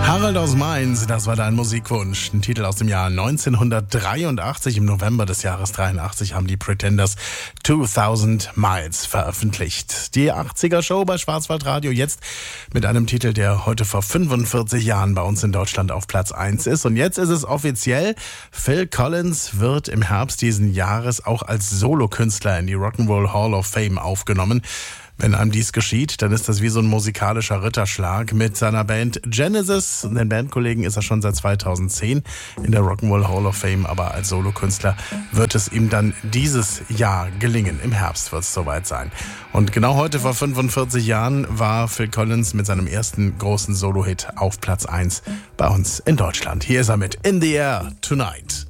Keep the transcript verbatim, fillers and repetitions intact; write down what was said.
Harald aus Mainz, das war dein Musikwunsch. Ein Titel aus dem Jahr neunzehnhundertdreiundachtzig. Im November des Jahres dreiundachtzig haben die Pretenders zweitausend Miles veröffentlicht. Die achtziger-Show bei Schwarzwaldradio jetzt mit einem Titel, der heute vor fünfundvierzig Jahren bei uns in Deutschland auf Platz eins ist. Und jetzt ist es offiziell, Phil Collins wird im Herbst diesen Jahres auch als Solokünstler in die Rock'n'Roll Hall of Fame aufgenommen. Wenn einem dies geschieht, dann ist das wie so ein musikalischer Ritterschlag mit seiner Band Genesis. Den Bandkollegen ist er schon seit zweitausendzehn in der Rock'n'Roll Hall of Fame, aber als Solokünstler wird es ihm dann dieses Jahr gelingen. Im Herbst wird es soweit sein. Und genau heute vor fünfundvierzig Jahren war Phil Collins mit seinem ersten großen Solo-Hit auf Platz eins bei uns in Deutschland. Hier ist er mit In the Air Tonight.